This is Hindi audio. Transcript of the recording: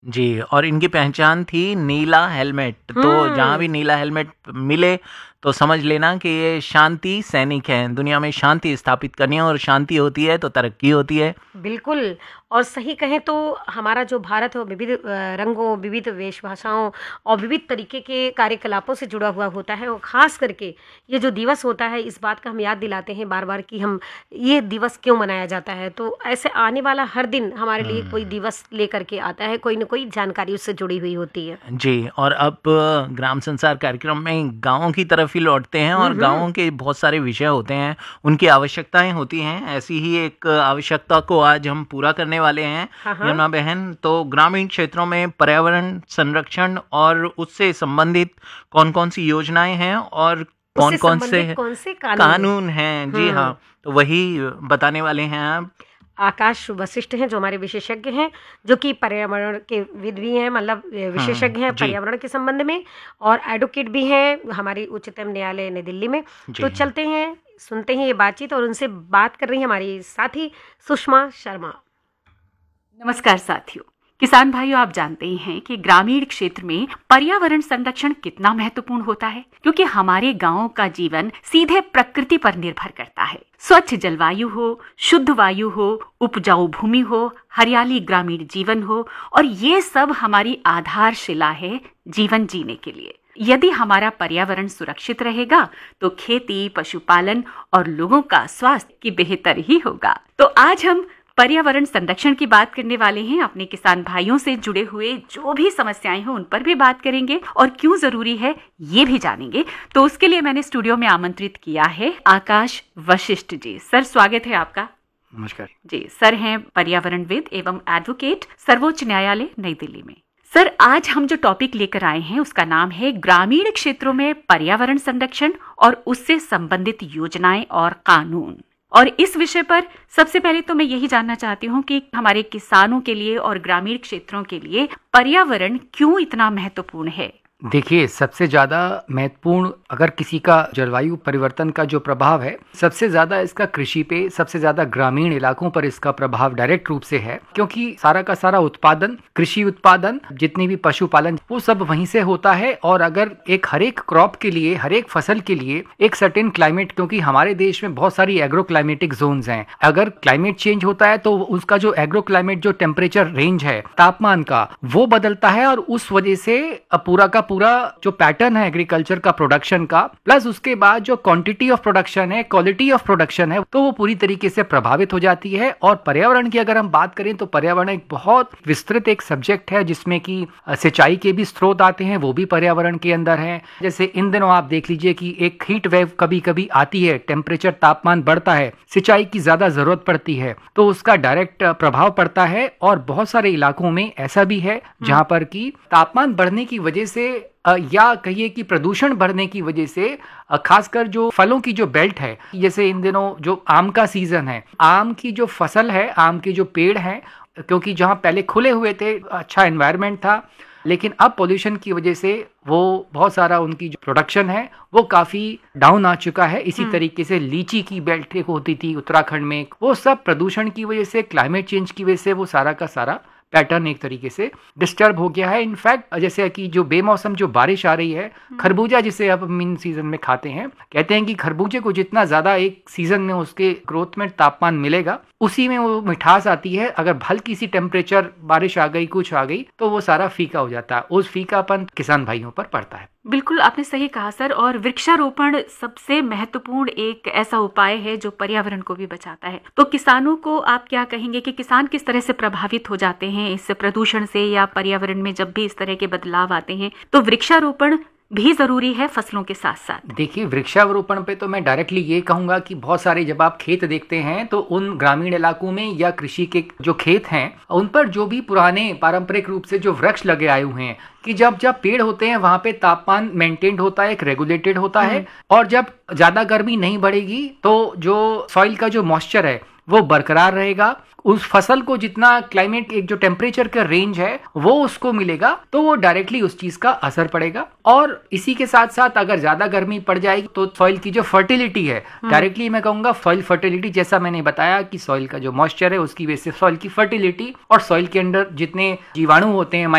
जी, और इनकी पहचान थी नीला हेलमेट। तो जहाँ भी नीला हेलमेट मिले तो समझ लेना कि ये शांति सैनिक हैं। दुनिया में शांति स्थापित करनी है और शांति होती है तो तरक्की होती है। बिल्कुल। और सही कहें तो हमारा जो भारत है वो विविध रंगों, विविध वेशभाषाओं और विविध तरीके के कार्यकलापों से जुड़ा हुआ होता है। और ख़ास करके ये जो दिवस होता है, इस बात का हम याद दिलाते हैं बार-बार कि हम ये दिवस क्यों मनाया जाता है। तो ऐसे आने वाला हर दिन हमारे लिए कोई दिवस लेकर के आता है, कोई न कोई जानकारी उससे जुड़ी हुई होती है। जी, और अब ग्राम संसार कार्यक्रम में गाँवों की तरफ ही लौटते हैं और गाँवों के बहुत सारे विषय होते हैं, उनकी आवश्यकताएँ होती हैं। ऐसी ही एक आवश्यकता को आज हम पूरा करने वाले हैं, हाँ, हाँ। यमुना बहन। तो ग्रामीण क्षेत्रों में पर्यावरण संरक्षण और उससे संबंधित कौन-कौन सी योजनाएँ हैं और उससे कौन-कौन से संबंधित कौन से कानून हैं? कानून हैं? जी हाँ, तो वही बताने वाले हैं आप। आकाश वशिष्ठ हैं जो हमारे विशेषज्ञ हैं, जो कि पर्यावरण के विद भी हैं, मतलब विशेषज्ञ हैं जी, पर्यावरण के संबंध में, और एडवोकेट भी हैं हमारी उच्चतम न्यायालय नई दिल्ली में। जी। तो चलते हैं, सुनते हैं ये बातचीत, और उनसे बात कर रही हैं हमारी साथी सुषमा शर्मा। नमस्कार साथियों। किसान भाइयों, आप जानते ही हैं कि ग्रामीण क्षेत्र में पर्यावरण संरक्षण कितना महत्वपूर्ण होता है, क्योंकि हमारे गांवों का जीवन सीधे प्रकृति पर निर्भर करता है। स्वच्छ जलवायु हो, शुद्ध वायु हो, उपजाऊ भूमि हो, हरियाली ग्रामीण जीवन हो, और ये सब हमारी आधारशिला है जीवन जीने के लिए। यदि हमारा पर्यावरण सुरक्षित रहेगा तो खेती, पशुपालन और लोगों का स्वास्थ्य की बेहतर ही होगा। तो आज हम पर्यावरण संरक्षण की बात करने वाले हैं। अपने किसान भाइयों से जुड़े हुए जो भी समस्याएं हैं उन पर भी बात करेंगे और क्यों जरूरी है ये भी जानेंगे। तो उसके लिए मैंने स्टूडियो में आमंत्रित किया है आकाश वशिष्ठ जी। सर, स्वागत है आपका। नमस्कार जी। सर हैं पर्यावरणविद एवं एडवोकेट, सर्वोच्च न्यायालय नई दिल्ली में। सर, आज हम जो टॉपिक लेकर आए हैं उसका नाम है ग्रामीण क्षेत्रों में पर्यावरण संरक्षण और उससे संबंधित योजनाएं और कानून। और इस विषय पर सबसे पहले तो मैं यही जानना चाहती हूँ कि हमारे किसानों के लिए और ग्रामीण क्षेत्रों के लिए पर्यावरण क्यों इतना महत्वपूर्ण है। देखिए, सबसे ज़्यादा महत्वपूर्ण अगर किसी का जलवायु परिवर्तन का जो प्रभाव है, सबसे ज़्यादा इसका कृषि पे, सबसे ज़्यादा ग्रामीण इलाकों पर इसका प्रभाव डायरेक्ट रूप से है, क्योंकि सारा का सारा उत्पादन, कृषि उत्पादन, जितनी भी पशुपालन, वो सब वहीं से होता है। और अगर एक हर एक क्रॉप के लिए, हर एक फसल के लिए एक सर्टेन क्लाइमेट, क्योंकि हमारे देश में बहुत सारी एग्रो क्लाइमेटिक जोन्स हैं, अगर क्लाइमेट चेंज होता है तो उसका जो एग्रो क्लाइमेट, जो टेम्परेचर रेंज है तापमान का, वो बदलता है। और उस वजह से पूरा का पूरा जो पैटर्न है एग्रीकल्चर का प्रोडक्शन का, प्लस उसके बाद जो क्वांटिटी ऑफ प्रोडक्शन है, क्वालिटी ऑफ प्रोडक्शन है, तो वो पूरी तरीके से प्रभावित हो जाती है। और पर्यावरण की अगर हम बात करें तो पर्यावरण एक बहुत विस्तृत एक सब्जेक्ट है, जिसमें कि सिंचाई के भी स्रोत आते हैं, वो भी पर्यावरण के अंदर है। जैसे इन दिनों आप देख लीजिए कि एक हीट वेव कभी कभी आती है, टेम्परेचर, तापमान बढ़ता है, सिंचाई की ज्यादा जरूरत पड़ती है, तो उसका डायरेक्ट प्रभाव पड़ता है। और बहुत सारे इलाकों में ऐसा भी है जहां पर कि तापमान बढ़ने की वजह से या कहिए कि प्रदूषण बढ़ने की वजह से, खासकर जो फलों की जो बेल्ट है, जैसे इन दिनों जो आम का सीजन है, आम की जो फसल है, आम के जो पेड़ हैं, क्योंकि जहां पहले खुले हुए थे, अच्छा एनवायरनमेंट था, लेकिन अब पोल्यूशन की वजह से वो बहुत सारा उनकी जो प्रोडक्शन है वो काफी डाउन आ चुका है। इसी तरीके से लीची की बेल्ट एक होती थी उत्तराखंड में, वो सब प्रदूषण की वजह से, क्लाइमेट चेंज की वजह से वो सारा का सारा पैटर्न एक तरीके से डिस्टर्ब हो गया है। इनफैक्ट जैसे कि जो बेमौसम जो बारिश आ रही है, खरबूजा जिसे अब इन सीजन में खाते हैं, कहते हैं कि खरबूजे को जितना ज्यादा एक सीजन में उसके ग्रोथ में तापमान मिलेगा, उसी में वो मिठास आती है। अगर हल्की सी टेम्परेचर, बारिश आ गई, कुछ आ गई, तो वो सारा फीका हो जाता है। उस फीकापन किसान भाइयों पर पड़ता है। बिल्कुल, आपने सही कहा सर। और वृक्षारोपण सबसे महत्वपूर्ण एक ऐसा उपाय है जो पर्यावरण को भी बचाता है। तो किसानों को आप क्या कहेंगे कि किसान किस तरह से प्रभावित हो जाते हैं इस प्रदूषण से, या पर्यावरण में जब भी इस तरह के बदलाव आते हैं तो वृक्षारोपण भी जरूरी है फसलों के साथ साथ? देखिए, वृक्षारोपण पे तो मैं डायरेक्टली ये कहूंगा कि बहुत सारे जब आप खेत देखते हैं तो उन ग्रामीण इलाकों में या कृषि के जो खेत हैं उन पर जो भी पुराने पारंपरिक रूप से जो वृक्ष लगे आए हुए हैं, कि जब जब पेड़ होते हैं वहां पे तापमान मेंटेन्ड होता है, एक रेगुलेटेड होता है, और जब ज्यादा गर्मी नहीं बढ़ेगी तो जो सॉइल का जो मॉइस्चर है वो बरकरार रहेगा, उस फसल को जितना क्लाइमेट एक जो टेम्परेचर का रेंज है वो उसको मिलेगा तो वो डायरेक्टली उस चीज का असर पड़ेगा। और इसी के साथ साथ अगर ज्यादा गर्मी पड़ जाएगी तो सॉइल की जो फर्टिलिटी है, डायरेक्टली मैं कहूंगा सॉइल फर्टिलिटी, जैसा मैंने बताया कि सॉइल का जो मॉइस्चर है उसकी वजह से सॉइल की फर्टिलिटी और सॉइल के अंदर जितने जीवाणु होते हैं,